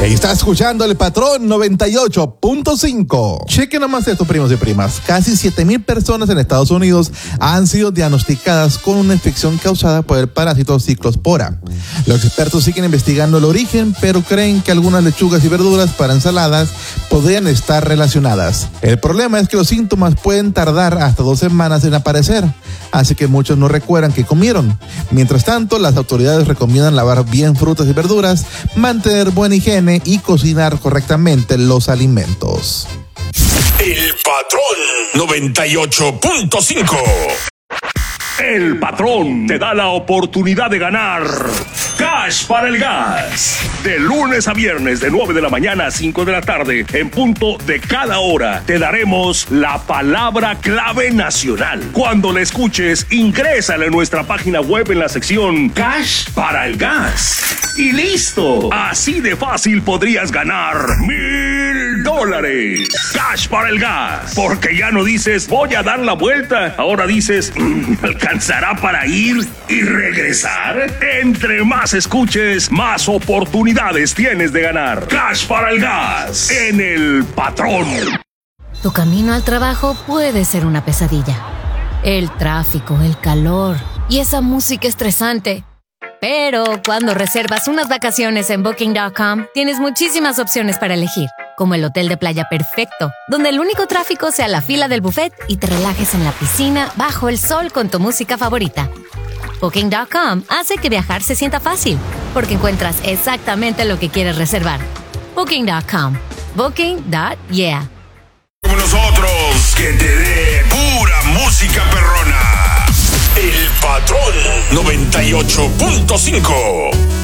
Está escuchando El Patrón 98.5. Cheque nomás esto, primos y primas. Casi 7,000 personas en Estados Unidos han sido diagnosticadas con una infección causada por el parásito Ciclospora. Los expertos siguen investigando el origen, pero creen que algunas lechugas y verduras para ensaladas podrían estar relacionadas. El problema es que los síntomas pueden tardar hasta 2 semanas en aparecer, así que muchos no recuerdan qué comieron. Mientras tanto, las autoridades recomiendan lavar bien frutas y verduras, mantener buena higiene y cocinar correctamente los alimentos. El Patrón 98.5. El Patrón te da la oportunidad de ganar Cash para el Gas. De lunes a viernes, de 9 de la mañana a 5 de la tarde, en punto de cada hora, te daremos la palabra clave nacional. Cuando la escuches, ingrésala en nuestra página web en la sección Cash para el Gas. Y listo. Así de fácil podrías ganar $1,000. Cash para el Gas. Porque ya no dices, voy a dar la vuelta. Ahora dices, ¿alcanzará para ir y regresar? Entre más escuches, más oportunidades tienes de ganar. Cash para el Gas en El Patrón. Tu camino al trabajo puede ser una pesadilla. El tráfico, el calor y esa música estresante. Pero cuando reservas unas vacaciones en Booking.com, tienes muchísimas opciones para elegir, como el hotel de playa perfecto, donde el único tráfico sea la fila del buffet y te relajes en la piscina bajo el sol con tu música favorita. Booking.com hace que viajar se sienta fácil, porque encuentras exactamente lo que quieres reservar. Booking.com. Booking.yeah. Como nosotros, que te dé pura música perrona. El Patrón 98.5.